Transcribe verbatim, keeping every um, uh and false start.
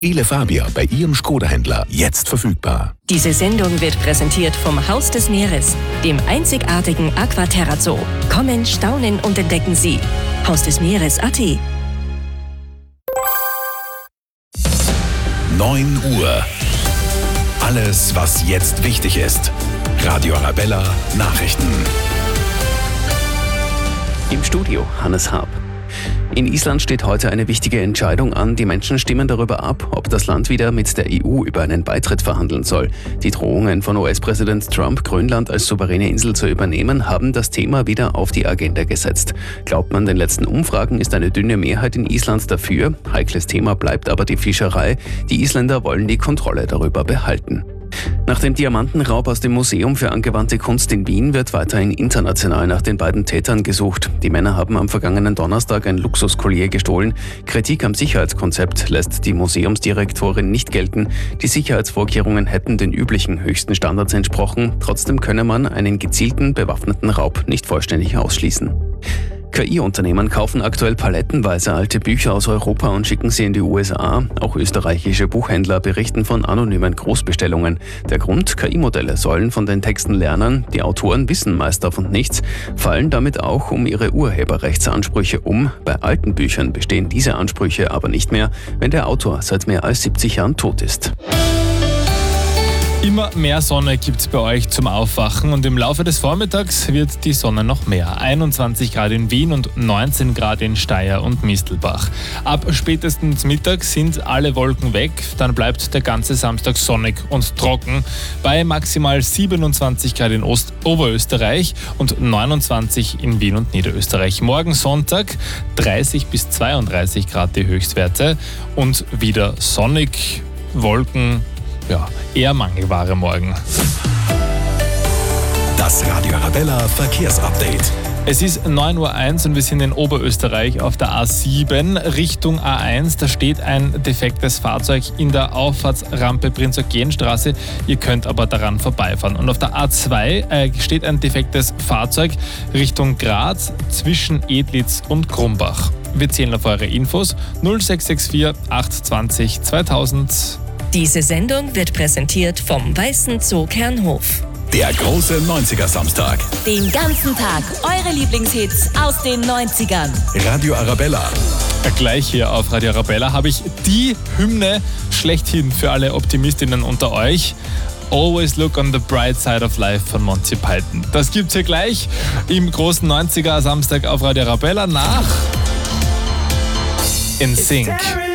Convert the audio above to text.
Elefabia bei Ihrem Skoda-Händler. Jetzt verfügbar. Diese Sendung wird präsentiert vom Haus des Meeres, dem einzigartigen Aquaterra Zoo. Kommen, staunen und entdecken Sie. Haus des Meeres Punkt at. neun Uhr. Alles, was jetzt wichtig ist. Radio Arabella Nachrichten. Im Studio Hannes Haab. In Island steht heute eine wichtige Entscheidung an. Die Menschen stimmen darüber ab, ob das Land wieder mit der E U über einen Beitritt verhandeln soll. Die Drohungen von U S-Präsident Trump, Grönland als souveräne Insel zu übernehmen, haben das Thema wieder auf die Agenda gesetzt. Glaubt man den letzten Umfragen, ist eine dünne Mehrheit in Island dafür. Heikles Thema bleibt aber die Fischerei. Die Isländer wollen die Kontrolle darüber behalten. Nach dem Diamantenraub aus dem Museum für angewandte Kunst in Wien wird weiterhin international nach den beiden Tätern gesucht. Die Männer haben am vergangenen Donnerstag ein Luxuskollier gestohlen. Kritik am Sicherheitskonzept lässt die Museumsdirektorin nicht gelten. Die Sicherheitsvorkehrungen hätten den üblichen höchsten Standards entsprochen. Trotzdem könne man einen gezielten, bewaffneten Raub nicht vollständig ausschließen. K I-Unternehmen kaufen aktuell palettenweise alte Bücher aus Europa und schicken sie in die U S A. Auch österreichische Buchhändler berichten von anonymen Großbestellungen. Der Grund: K I-Modelle sollen von den Texten lernen. Die Autoren wissen meist davon nichts, fallen damit auch um ihre Urheberrechtsansprüche um. Bei alten Büchern bestehen diese Ansprüche aber nicht mehr, wenn der Autor seit mehr als siebzig Jahren tot ist. Immer mehr Sonne gibt's bei euch zum Aufwachen und im Laufe des Vormittags wird die Sonne noch mehr. einundzwanzig Grad in Wien und neunzehn Grad in Steyr und Mistelbach. Ab spätestens Mittag sind alle Wolken weg, dann bleibt der ganze Samstag sonnig und trocken bei maximal siebenundzwanzig Grad in Ost- Oberösterreich und neunundzwanzig in Wien und Niederösterreich. Morgen Sonntag dreißig bis zweiunddreißig Grad die Höchstwerte und wieder sonnig, Wolken. Ja, eher Mangelware morgen. Das Radio Arabella Verkehrsupdate. Es ist neun Uhr eins und wir sind in Oberösterreich auf der A sieben Richtung A eins. Da steht ein defektes Fahrzeug in der Auffahrtsrampe Prinz-Eugen-Straße. Ihr könnt aber daran vorbeifahren. Und auf der A zwei äh, steht ein defektes Fahrzeug Richtung Graz zwischen Edlitz und Krumbach. Wir zählen auf eure Infos null sechs sechs vier acht zwanzig zweitausend. Diese Sendung wird präsentiert vom Weißen Zoo Kernhof. Der große neunziger-Samstag. Den ganzen Tag eure Lieblingshits aus den neunzigern. Radio Arabella. Ja, gleich hier auf Radio Arabella habe ich die Hymne schlechthin für alle Optimistinnen unter euch. Always Look on the Bright Side of Life von Monty Python. Das gibt's hier gleich im großen neunziger-Samstag auf Radio Arabella nach In Sync.